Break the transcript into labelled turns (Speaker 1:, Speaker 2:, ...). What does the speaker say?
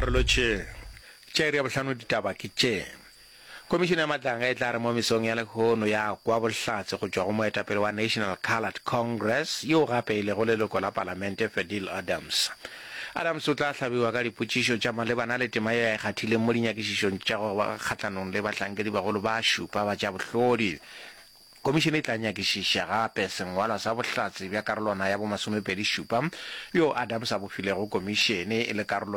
Speaker 1: karolo tše re bohlano ditaba ke tše Komishene ya Matlanga e tla re mo mesong ya lekgono ya kwa bohlatse go tšwa go moetapele wa National Coloured Congress yo gape ile go leloko la Palamente Fadil Adams o tla hlabiwa ka dipotšišo tša malebana le tema ya ikgathileng mo dinyakišišong tša go ba kgatlanong le bahlankedi bagolo ba šupa ba tša bohlodi. Komishene e tla nyakišiša gape sengwalwa sa bohlatse bja karolwana ya bo 27 yo Adams a bofilego komishene e le karolo